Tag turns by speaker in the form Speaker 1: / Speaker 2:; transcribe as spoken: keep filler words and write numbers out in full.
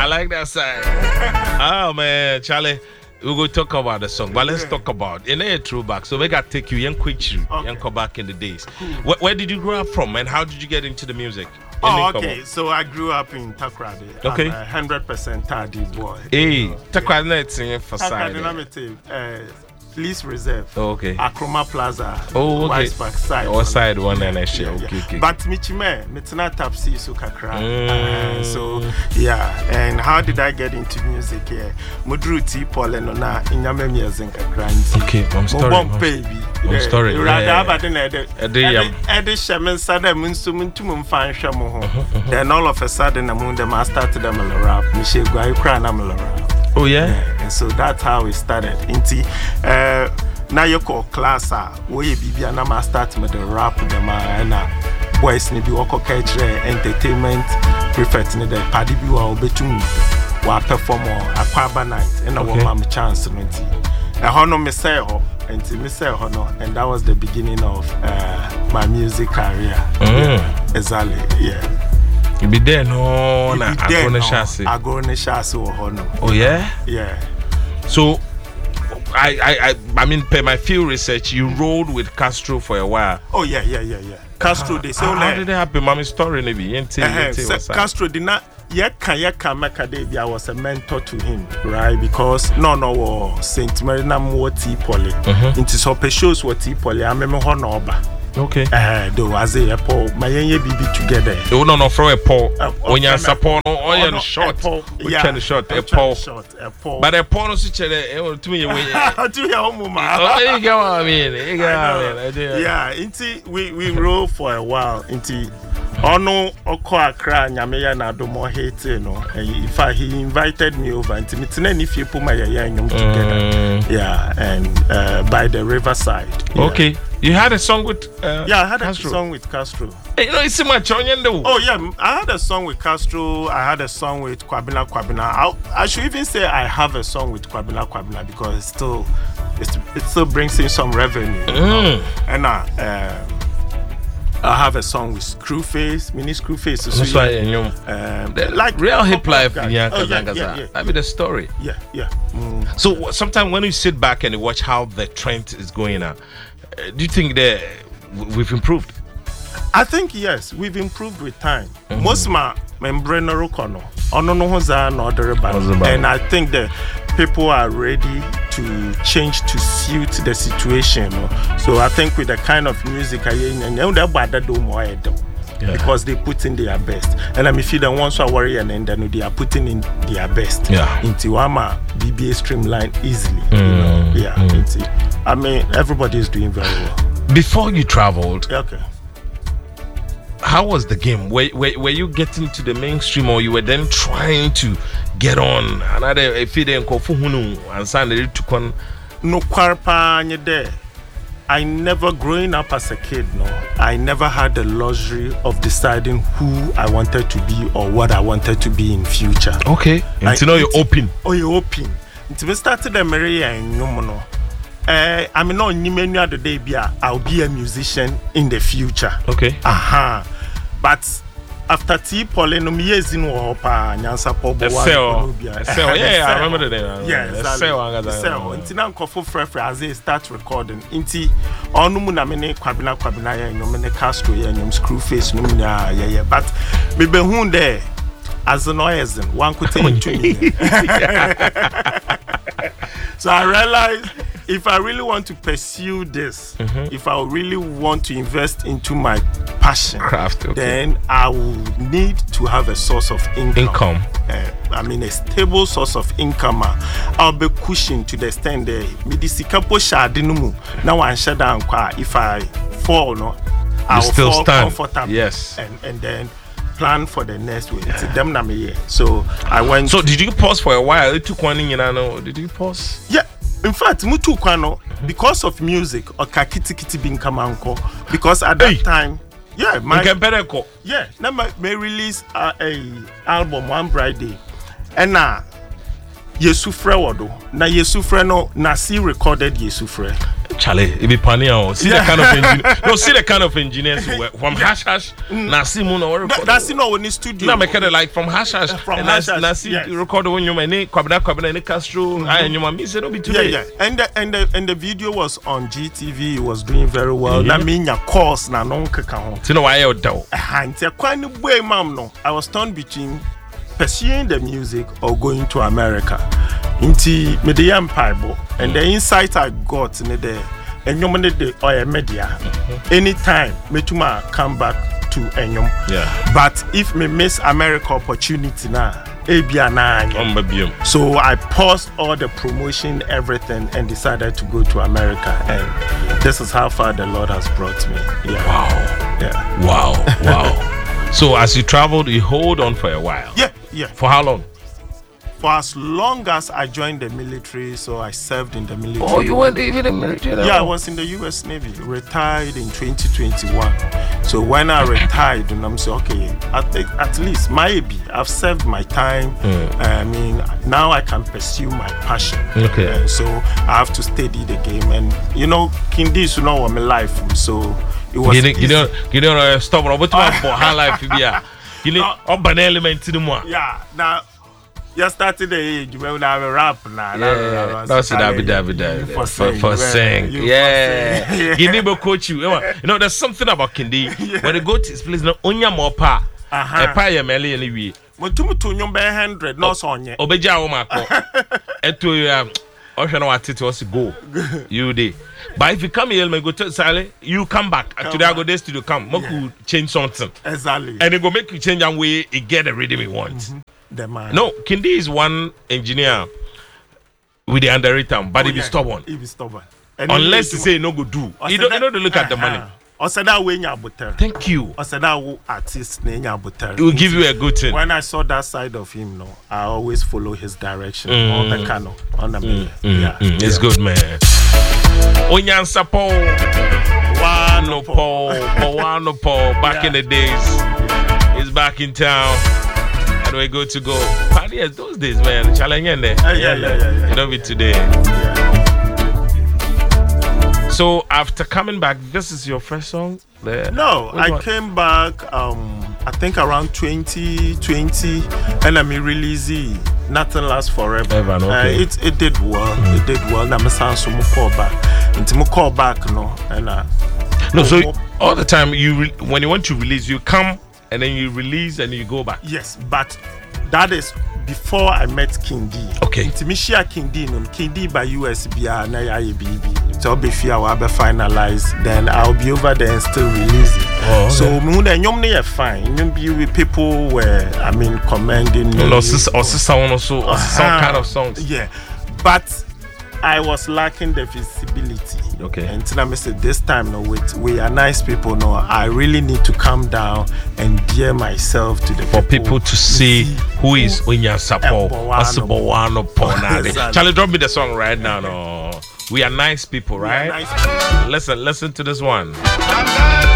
Speaker 1: I like that side. Oh man, Charlie. We're going to talk about the song, but let's talk about in a throwback. So we got to take you young quick, okay. young come back in the days. Cool. Where, where did you grow up from, and how did you get into the music?
Speaker 2: Oh, okay. So I grew up in Takoradi.
Speaker 1: Okay.
Speaker 2: I'm a hundred percent Tadi boy.
Speaker 1: Hey, Takoradi is in for side.
Speaker 2: Takoradi, Police Reserve.
Speaker 1: Oh, okay.
Speaker 2: Akroma Plaza.
Speaker 1: Oh, okay.
Speaker 2: Wise Park side.
Speaker 1: Or side one and a share. Okay, okay.
Speaker 2: But Michime, Mitina Tapsi Sukakra. Mm. So yeah. And how did I get into music here? Mudru T Paul and Ona Inyame Miazinka Grant.
Speaker 1: Okay, I'm sorry.
Speaker 2: Baby.
Speaker 1: I'm sorry.
Speaker 2: Rather than Eddie Shaman Sada Munsum Fan Shamu. Then all of a sudden, among them, I started them a rap. Michelle Guaycran rap.
Speaker 1: Oh yeah?
Speaker 2: yeah, and so that's how we started. Inti, uh, now you call class, ah, we be and I start with the rap, the man, boys need to work catch entertainment, prefect in the party view or between what perform or a quaba night, and I want my chance to meet. I honor me say ho, and me say honor, and that was the beginning of uh, my music career.
Speaker 1: Mm.
Speaker 2: Yeah, exactly, yeah.
Speaker 1: You be there no na agone chassis.
Speaker 2: Agone chassis or hono.
Speaker 1: Oh yeah?
Speaker 2: Yeah.
Speaker 1: So I I I, I mean per my field research you rolled with Castro for a while.
Speaker 2: Oh yeah, yeah, yeah, yeah. Castro uh, they say
Speaker 1: how, how did it happen? Mommy story maybe. Yente, yente,
Speaker 2: uh, so Castro did not Yeka Yeka Makadebia I was a mentor to him, right? Because no no Saint Marina Mwoti Poly. Into so shows what Poly, I remember Honoba.
Speaker 1: Okay.
Speaker 2: Uh, do as a Paul, my young baby together.
Speaker 1: You don't know from a Paul. When you're support, oh, you're short.
Speaker 2: Yeah,
Speaker 1: kind of short. A Paul.
Speaker 2: Paul.
Speaker 1: But a Paul is to me. To
Speaker 2: your home,
Speaker 1: oh, you get what I mean. You get what I mean.
Speaker 2: Yeah, inti we we roll for a while. Inti ono oko akra nyameya na do more hate no. In fact, he invited me over. Inti mitine ni fi put my young together. Yeah, and uh, by the riverside. Yeah.
Speaker 1: Okay. You had a song with uh,
Speaker 2: yeah, I had a
Speaker 1: Castro.
Speaker 2: song with Castro.
Speaker 1: Hey, you know, it's much on you.
Speaker 2: Oh yeah, I had a song with Castro. I had a song with Kwabena Kwabena. I, I should even say I have a song with Kwabena Kwabena because it still it's, it still brings in some revenue.
Speaker 1: Mm.
Speaker 2: And I uh, I have a song with Screwface, Mini Screwface.
Speaker 1: That's why you know, um, like real hip life. Yeah, yeah, yeah, yeah, yeah. I mean the story.
Speaker 2: Yeah, yeah. Mm.
Speaker 1: So sometimes when you sit back and you watch how the trend is going on. Uh, do you think that we've improved?
Speaker 2: I think yes, we've improved with time. Mm-hmm. Most my membrane rokono, and I think that people are ready to change to suit the situation. So I think with the kind of music I yeah. because they put in their best, and I mean, feel that once I worry and then they are putting in their best
Speaker 1: yeah.
Speaker 2: into Wama B B A streamline easily.
Speaker 1: Mm.
Speaker 2: You know? Yeah,
Speaker 1: mm.
Speaker 2: into, I mean, everybody is doing very well.
Speaker 1: Before you traveled,
Speaker 2: okay.
Speaker 1: How was the game? Were, were, were you getting to the mainstream, or you were then trying to get on another a feed and kofuhunu and sign it to con?
Speaker 2: No kwarpa there. I never, growing up as a kid, no, I never had the luxury of deciding who I wanted to be or what I wanted to be in future.
Speaker 1: Okay, until now you're open.
Speaker 2: Oh, you're open. Until we started the Maria and Yomono. Uh, I mean, no, many other day, I'll be a musician in the future.
Speaker 1: Okay.
Speaker 2: Aha. Uh-huh. But after T Pauline, no years in Wapa, Nyansa Pobo,
Speaker 1: yeah, I remember the name.
Speaker 2: Yeah, the cell. Until now, Kofu Frefe as they start recording. Inti, on Munamene, Kwabina Kwabina, and Yomene Castro, and Yom Screwface, Numina, yeah, yeah. But maybe who there as an noise, one could take to me. So I realized if I really want to pursue this, mm-hmm. if I really want to invest into my passion,
Speaker 1: craft, okay.
Speaker 2: then I will need to have a source of income.
Speaker 1: Income.
Speaker 2: Uh, I mean, a stable source of income. I'll be pushing to the extent that now I'm shut down. If I fall, no, I will
Speaker 1: still
Speaker 2: fall
Speaker 1: stand.
Speaker 2: Comfortable.
Speaker 1: Yes.
Speaker 2: And, and then plan for the next week. Yeah. So I went.
Speaker 1: So did you pause for a while? It took one in, you know. Did you pause?
Speaker 2: Yeah. In fact, Mutu Kwano, because of music, or Kakiti Kiti Bin Kamanko, because at that hey. time, yeah, my yeah, now may release uh, a album one Friday, and now Yesufre Wado, na Yesufre no Nasi recorded Yesufre.
Speaker 1: Charlie, it be pania. See yeah. the kind of engineer. No, see the kind of engineers who work from Hash Hash.
Speaker 2: Mm.
Speaker 1: Now see Moon or
Speaker 2: record. That's you know in the studio.
Speaker 1: Now make it like from Hash Hash.
Speaker 2: Uh, from Hash Hash.
Speaker 1: Now see yes. record when you many Kwabena Kwabena and Castro. I and your mommy said don't be today.
Speaker 2: Yeah, yeah. And the and the and the video was on G T V. It was doing very well. That yeah. mean your course na no keka.
Speaker 1: So no why you do?
Speaker 2: And the kind of way, mom no. I was torn between pursuing the music or going to America. Into media empire, and mm. the insight I got in there, and you money the oil media. Mm-hmm. Anytime, me to my come back to Enyom.
Speaker 1: Yeah.
Speaker 2: But if me miss America opportunity now, A B
Speaker 1: A.
Speaker 2: So I paused all the promotion, everything, and decided to go to America. And this is how far the Lord has brought me. Yeah.
Speaker 1: Wow.
Speaker 2: Yeah.
Speaker 1: Wow. Wow. So as you traveled, you hold on for a while.
Speaker 2: Yeah. Yeah.
Speaker 1: For how long?
Speaker 2: For as long as I joined the military, so I served in the military.
Speaker 1: Oh, you weren't even in the military?
Speaker 2: Yeah, I was in the U S Navy. Retired in twenty twenty-one. So when I retired, and I'm saying, okay, at, at least maybe I've served my time. Mm. I mean, now I can pursue my passion.
Speaker 1: Okay.
Speaker 2: And so I have to study the game, and you know, Kindi is not my life, so it was.
Speaker 1: You, you don't, you don't uh, stop. What for how life yeah. You know, up an element to the more.
Speaker 2: Yeah. Now. You started the age when I have a rap now.
Speaker 1: Yeah, that's it. I'll be there, be there. For sing, for sing. Yeah, Kindi will coach you. You know, there's something about Kindi. Yeah. When they go to his place, no onya more pa. A pa ya meli anyway.
Speaker 2: When two to nyom be hundred, no sonye.
Speaker 1: Obeja o mako. Eto ya. Oshana wa titi wasi go. You dey. But if you come here, go to Sally, you come back. Today I go there to come. Moku change something.
Speaker 2: Exactly.
Speaker 1: And it go make you change and way it get the rhythm you want.
Speaker 2: Mm-hmm. The man.
Speaker 1: No, Kindi is one engineer with the underwritten, but
Speaker 2: oh,
Speaker 1: he be
Speaker 2: yeah.
Speaker 1: stubborn.
Speaker 2: He be stubborn.
Speaker 1: And Unless he say no go do. You don't, you know to look at the money. Thank you.
Speaker 2: Artist
Speaker 1: It will give you a good thing.
Speaker 2: When I saw that side of him, no, I always follow his direction mm. on the cano, on the
Speaker 1: mm,
Speaker 2: mm, yeah.
Speaker 1: Mm, it's
Speaker 2: yeah.
Speaker 1: good, man. Onyansa Paul, Wano Paul, Wano Paul, back yeah. in the days, he's back in town. We're good to go. Party as those days, man. Challenge in there.
Speaker 2: Uh, yeah, yeah, yeah, yeah.
Speaker 1: You know me today.
Speaker 2: Yeah.
Speaker 1: So after coming back, this is your first song there?
Speaker 2: No, Which I one? came back. Um, I think around twenty twenty, and I mean release Nothing Lasts Forever.
Speaker 1: Ever, okay.
Speaker 2: uh, it it did well. Mm. It did well. I'm sound so much call back. Until I call back, no, and uh,
Speaker 1: no. So all the time you re- when you want to release, you come. And then you release and you go back.
Speaker 2: Yes, but that is before I met Kindi.
Speaker 1: Okay.
Speaker 2: Intimishia Kindi, no Kindi by U S B R na ya B B. So be fear will be finalized. Then I'll be over there and still releasing.
Speaker 1: Oh, okay.
Speaker 2: So me when nyom na fine. Nyom be with people where I mean commending me.
Speaker 1: No, also sound also some kind of songs.
Speaker 2: Yeah, but I was lacking the visibility.
Speaker 1: Okay.
Speaker 2: And then I said, this time, no, wait, we are nice people. No, I really need to calm down and gear myself to the
Speaker 1: for people,
Speaker 2: people
Speaker 1: to see who is Onyansa Paul. Asibowano Paul. Charlie, drop me the song right now. No, we are nice people, right?
Speaker 2: Nice people.
Speaker 1: Listen, listen to this one.